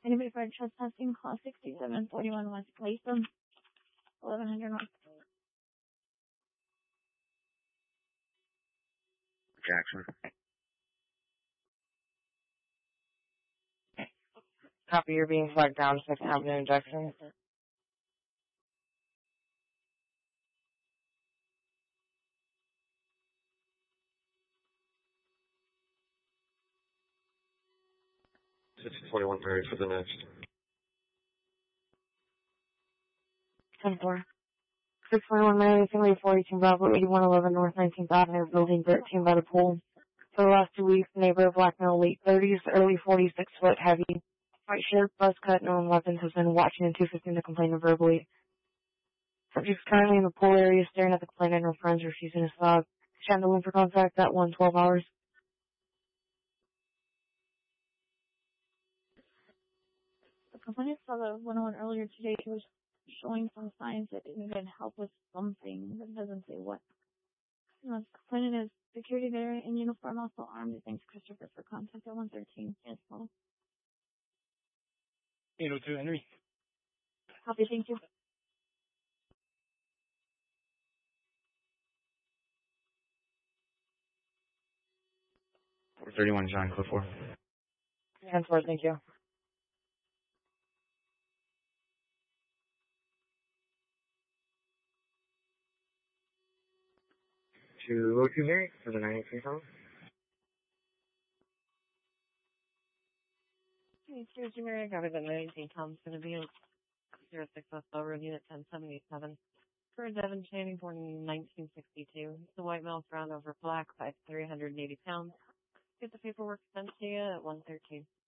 Anybody for trespassing, class 6741 West Latham, 1100 North. Jackson. Copy, you're being flagged down, 2nd Avenue in Jackson. It's 2130 for the next. 10-4. 641 Mary, single 42 Bravo, 8111 North 19th Avenue, building 13 by the pool. For the last 2 weeks, neighbor, black male, late 30s, early 40s, 6 foot, heavy. White shirt, buzz cut, known weapons, has been watching in 215 to complain verbally. Subject's currently in the pool area staring at the complainant and her friends refusing to stop. Chandelier for contact at 1:12 hours. The complainant saw the 101 earlier today. He was showing some signs that it needed help with something, but it doesn't say what. The complainant is security there in uniform, also armed. Thanks, Christopher, for contact at 113. Yes, well. 802 Henry. Copy, thank you. .31 John Clifford. 10-4, thank you. 202 Mary for the 983 home. Hey, Tuesday, Mary, I got it at 918 Tom's going to be 06 West Unit 1077. For Devin Channing, born in 1962. The white male, brown over black, 5'3", 180 pounds. Get the paperwork sent to you at 113.